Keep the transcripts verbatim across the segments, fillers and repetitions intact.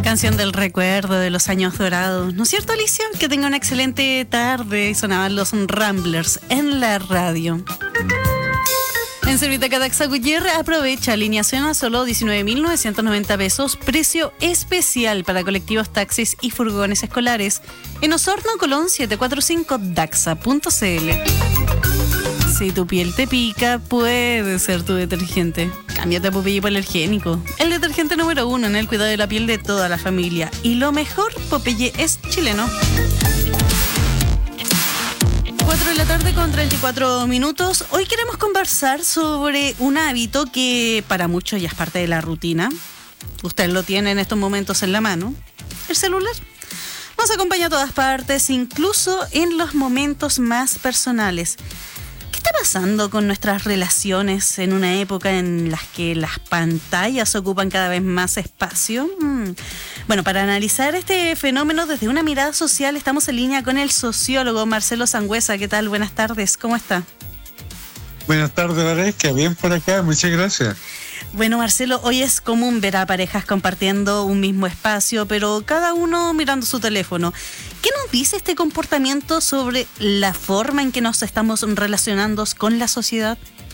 Canción del recuerdo de los años dorados. ¿No es cierto, Alicia? Que tenga una excelente tarde. Sonaban los Ramblers en la radio. En Serviteca Daxaguiller aprovecha alineación a solo diecinueve mil novecientos noventa pesos, precio especial para colectivos, taxis y furgones escolares. En Osorno, Colón setecientos cuarenta y cinco, daxa punto c l. Si tu piel te pica, puede ser tu detergente. Cámbiate a Popeye Hipoalergénico, el detergente número uno en el cuidado de la piel de toda la familia. Y lo mejor, Popeye es chileno. cuatro de la tarde con treinta y cuatro minutos. Hoy queremos conversar sobre un hábito que para muchos ya es parte de la rutina. Usted lo tiene en estos momentos en la mano, el celular. Nos acompaña a todas partes, incluso en los momentos más personales. ¿Qué está pasando con nuestras relaciones en una época en la que las pantallas ocupan cada vez más espacio? Hmm. Bueno, para analizar este fenómeno desde una mirada social, estamos en línea con el sociólogo Marcelo Sangüesa. ¿Qué tal? Buenas tardes, ¿cómo está? Buenas tardes, Varesca. Bien por acá, muchas gracias. Bueno, Marcelo, hoy es común ver a parejas compartiendo un mismo espacio, pero cada uno mirando su teléfono. ¿Qué nos dice este comportamiento sobre la forma en que nos estamos relacionando con la sociedad?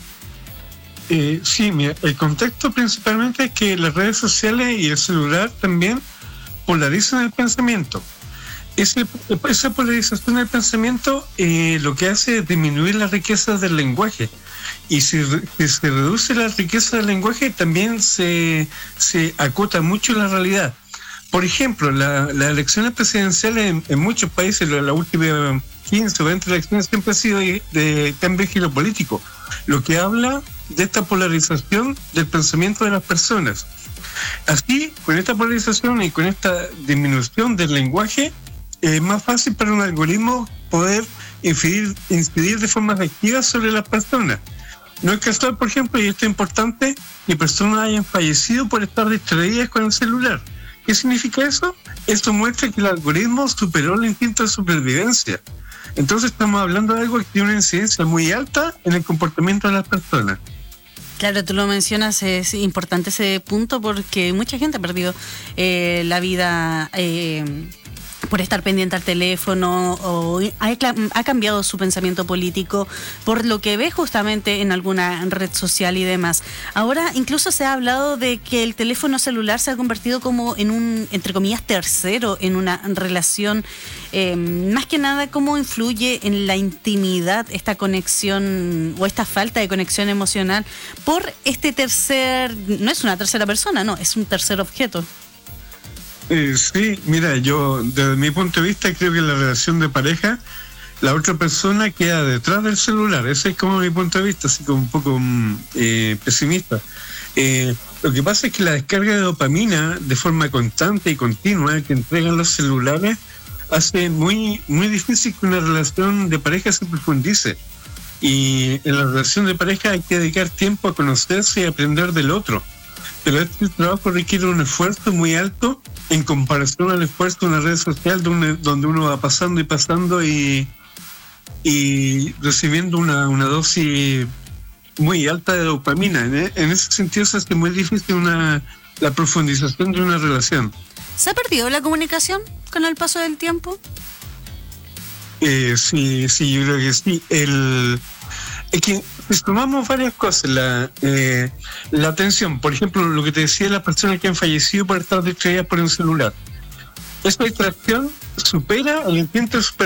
Eh, sí, mira, el contexto principalmente es que las redes sociales y el celular también polarizan el pensamiento. Ese, esa polarización del pensamiento eh, lo que hace es disminuir las riquezas del lenguaje. Y si, si se reduce la riqueza del lenguaje, también se, se acota mucho la realidad. Por ejemplo, la, las elecciones presidenciales en, en muchos países, la, la última quince o veinte elecciones siempre ha sido de, de cambio geopolítico, lo que habla de esta polarización del pensamiento de las personas. Así, con esta polarización y con esta disminución del lenguaje, es más fácil para un algoritmo poder incidir, incidir de forma efectiva sobre las personas. No es casual, por ejemplo, y esto es importante, que personas hayan fallecido por estar distraídas con el celular. ¿Qué significa eso? Esto muestra que el algoritmo superó el instinto de supervivencia. Entonces estamos hablando de algo que tiene una incidencia muy alta en el comportamiento de las personas. Claro, tú lo mencionas, es importante ese punto porque mucha gente ha perdido eh, la vida eh, por estar pendiente al teléfono o ha, ha cambiado su pensamiento político por lo que ve justamente en alguna red social y demás. Ahora incluso se ha hablado de que el teléfono celular se ha convertido como en un, entre comillas, tercero en una relación. Eh, más que nada, ¿cómo influye en la intimidad esta conexión o esta falta de conexión emocional por este tercer, no es una tercera persona, no, es un tercer objeto? Eh, sí, mira, yo desde mi punto de vista creo que en la relación de pareja la otra persona queda detrás del celular. Ese es como mi punto de vista, así como un poco eh, pesimista. Eh, lo que pasa es que la descarga de dopamina de forma constante y continua que entregan los celulares hace muy, muy difícil que una relación de pareja se profundice. Y en la relación de pareja hay que dedicar tiempo a conocerse y aprender del otro. Pero este trabajo requiere un esfuerzo muy alto en comparación al esfuerzo de una red social donde, donde uno va pasando y pasando y, y recibiendo una, una dosis muy alta de dopamina. En, en ese sentido se hace muy difícil una, la profundización de una relación. ¿Se ha perdido la comunicación con el paso del tiempo? Eh, sí, sí, yo creo que sí. El, es que pues, tomamos varias cosas. La, eh, la atención, por ejemplo, lo que te decía, las personas que han fallecido por estar distraídas por un celular. Esta distracción supera el intento de